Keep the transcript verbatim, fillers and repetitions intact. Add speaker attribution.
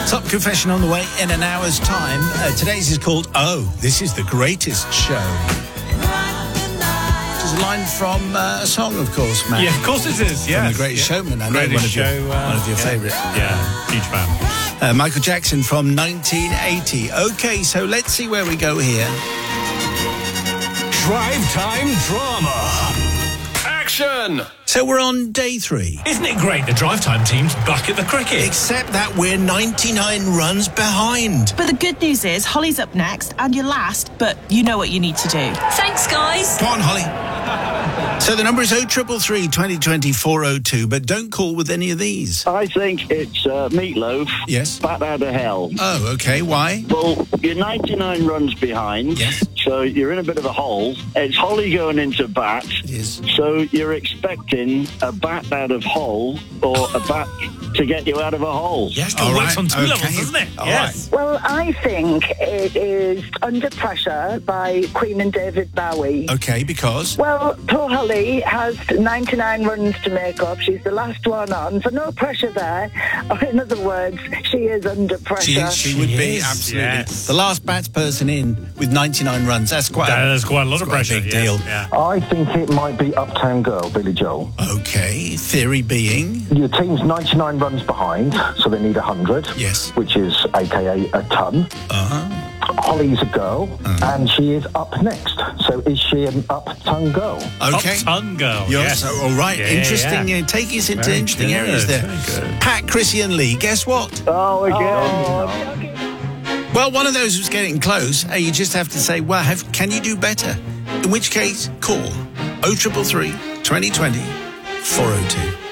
Speaker 1: Top confession on the way in an hour's time. Uh, today's is called Oh, This Is the Greatest Show. Which is a line from uh, a song, of course, Matt.
Speaker 2: Yeah, of course it is, yeah.
Speaker 1: From The Greatest
Speaker 2: yeah.
Speaker 1: Showman. I know
Speaker 2: Greatest
Speaker 1: one of your,
Speaker 2: show, uh,
Speaker 1: one of your
Speaker 2: yeah.
Speaker 1: favourite.
Speaker 2: Yeah, huge fan.
Speaker 1: Uh, Michael Jackson from nineteen eighty. OK, so let's see where we go here.
Speaker 3: Drive Time Drama. Action!
Speaker 1: So we're on day three.
Speaker 2: Isn't it great the Drive Time team's back at the cricket?
Speaker 1: Except that we're ninety-nine runs behind.
Speaker 4: But the good news is Holly's up next and you're last, but you know what you need to do.
Speaker 5: Thanks, guys.
Speaker 1: Come on, Holly. So the number is oh triple three, twenty twenty, four oh two, but don't call with any of these.
Speaker 6: I think it's uh, Meatloaf.
Speaker 1: Yes.
Speaker 6: Bat Out of Hell.
Speaker 1: Oh, OK. Why?
Speaker 6: Well, you're ninety-nine runs behind.
Speaker 1: Yes.
Speaker 6: So you're in a bit of a hole. It's Holly going into bat.
Speaker 1: It is.
Speaker 6: So you're expecting a bat out of hole or a bat to get you out of a hole.
Speaker 2: Yes, it
Speaker 1: All
Speaker 2: works
Speaker 1: right,
Speaker 2: on two
Speaker 1: okay.
Speaker 2: levels, doesn't it?
Speaker 1: All
Speaker 2: yes.
Speaker 7: Well, I think it is Under Pressure by Queen and David Bowie.
Speaker 1: OK, because?
Speaker 7: Well, poor Holly has ninety-nine runs to make up. She's the last one on, so no pressure there. Or in other words, she is under pressure.
Speaker 1: She, she would
Speaker 2: She
Speaker 1: be,
Speaker 2: is,
Speaker 1: absolutely.
Speaker 2: yes.
Speaker 1: The last bats person in with ninety-nine runs. That's quite,
Speaker 2: That
Speaker 1: a,
Speaker 2: is quite a lot of
Speaker 1: quite
Speaker 2: pressure.
Speaker 1: a big
Speaker 2: yes,
Speaker 1: deal.
Speaker 2: Yeah.
Speaker 8: I think it might be Uptown Girl, Billy Joel.
Speaker 1: OK, theory being?
Speaker 8: Your team's ninety-nine runs behind, so they need one hundred.
Speaker 1: Yes.
Speaker 8: Which is a k a a ton.
Speaker 1: Uh-huh.
Speaker 8: Holly's a girl,
Speaker 1: Uh-huh.
Speaker 8: and she is up next. So is she an uptown girl?
Speaker 1: OK.
Speaker 2: Upton girl.
Speaker 1: You're
Speaker 2: yes.
Speaker 1: so, all right.
Speaker 2: Yeah,
Speaker 1: interesting.
Speaker 2: yeah.
Speaker 1: Uh, take us into
Speaker 2: Very
Speaker 1: interesting
Speaker 2: good,
Speaker 1: areas there.
Speaker 2: very good.
Speaker 1: Pat, Chrissy and Lee, guess what?
Speaker 6: Oh, again.
Speaker 1: Well, one of those was getting close. Uh, you just have to say, well, have, can you do better? In which case, call oh triple three, twenty twenty, four oh two.